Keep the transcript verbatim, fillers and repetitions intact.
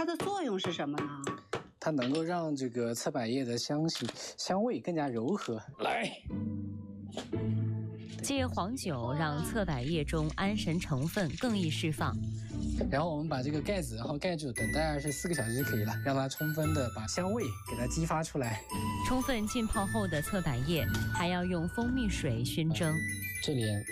它的作用是什么呢？ 它能够让这个侧柏叶的香型香味更加柔和。来， 借黄酒让侧柏叶中安神成分更易释放。 然后我们把这个盖子，然后盖住，等大概是四个小时就可以了，让它充分的把香味给它激发出来。 充分浸泡后的侧柏叶还要用蜂蜜水熏蒸。 这里